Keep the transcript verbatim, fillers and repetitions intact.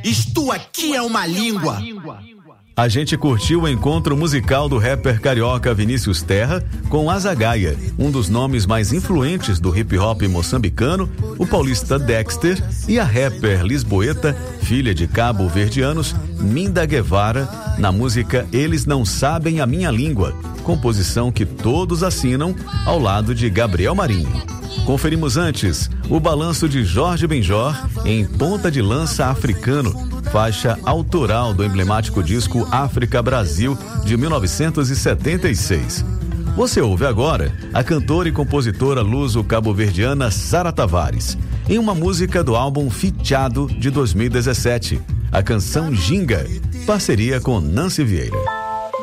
Isto aqui é uma língua. A gente curtiu o encontro musical do rapper carioca Vinícius Terra com Azagaia, um dos nomes mais influentes do hip hop moçambicano, o paulista Dexter e a rapper lisboeta, filha de cabo-verdianos, Minda Guevara, na música Eles Não Sabem a Minha Língua, composição que todos assinam ao lado de Gabriel Marinho. Conferimos antes o balanço de Jorge Benjor em Ponta de Lança Africano, faixa autoral do emblemático disco África Brasil de mil novecentos e setenta e seis. Você ouve agora a cantora e compositora luso-cabo-verdiana Sara Tavares, em uma música do álbum Fiteado de dois mil e dezessete, a canção Ginga, parceria com Nancy Vieira.